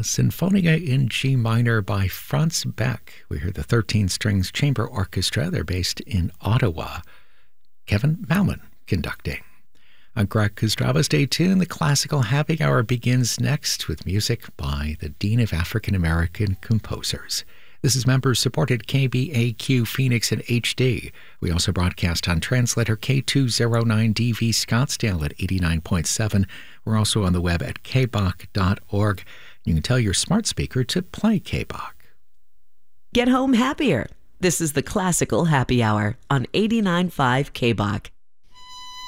Sinfonia in G minor by Franz Beck. We hear the 13 Strings Chamber Orchestra. They're based in Ottawa. Kevin Bauman conducting. I'm Greg Kostrava. Stay tuned. The Classical Happy Hour begins next with music by the Dean of African American Composers. This is member-supported KBAQ Phoenix and HD. We also broadcast on translator K209DV Scottsdale at 89.7. We're also on the web at kbach.org. You can tell your smart speaker to play KBach. Get home happier. This is the Classical Happy Hour on 89.5 KBach.